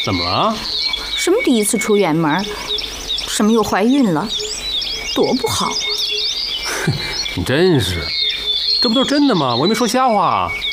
怎么了？ 什么第一次出远门，什么又怀孕了，多不好啊！ 你真是，这不都是真的吗？我又没说瞎话。